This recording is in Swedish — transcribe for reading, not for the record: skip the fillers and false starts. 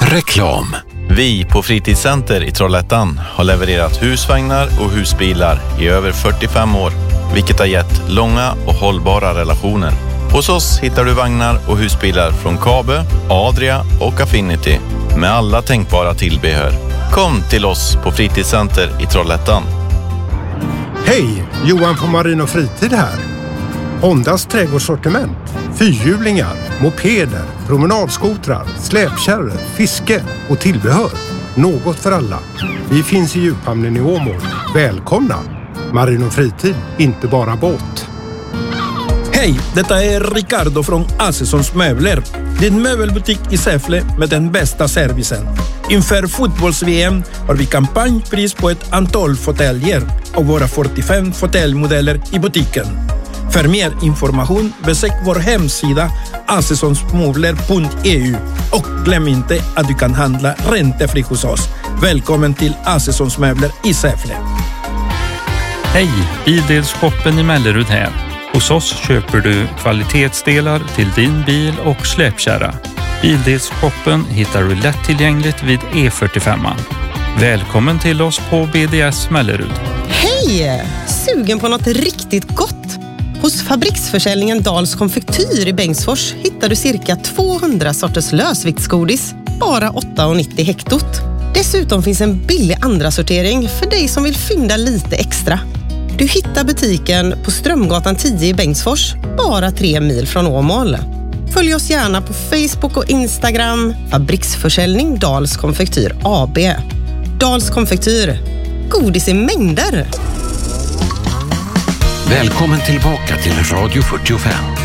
Reklam. Vi på Fritidscenter i Trollhättan har levererat husvagnar och husbilar i över 45 år, vilket har gett långa och hållbara relationer. Hos oss hittar du vagnar och husbilar från Kabe, Adria och Affinity med alla tänkbara tillbehör. Kom till oss på Fritidscenter i Trollhättan. Hej, Johan på Marin och Fritid här. Hondas trädgårdssortiment, fyrhjulingar, mopeder, promenadskotrar, släpkärror, fiske och tillbehör. Något för alla. Vi finns i djuphamnen i Åmål. Välkomna! Marin och Fritid, inte bara båt. Hej, detta är Ricardo från Assessons Möbler. Din möbelbutik i Säffle med den bästa servicen. Inför fotbolls-VM har vi kampanjpris på ett antal fåtöljer och våra 45 fåtöljmodeller i butiken. För mer information besök vår hemsida assessonsmöbler.eu och glöm inte att du kan handla räntefritt hos oss. Välkommen till Assessons Möbler i Säffle. Hej, Bildelshoppen i Mellerud här. Hos oss köper du kvalitetsdelar till din bil och släpkärra. Bildelshoppen hittar du lättillgängligt vid E45. Välkommen till oss på BDS Mellerud. Hej! Sugen på något riktigt gott? Hos fabriksförsäljningen Dals konfektyr i Bengtsfors hittar du cirka 200 sorters lösviktsgodis, bara 8,90 hektot. Dessutom finns en billig andra sortering för dig som vill fynda lite extra. Du hittar butiken på Strömgatan 10 i Bengtsfors, bara 3 mil från Åmål. Följ oss gärna på Facebook och Instagram, fabriksförsäljning Dals konfektyr AB. Dals konfektyr, godis i mängder. Välkommen tillbaka till Radio 45.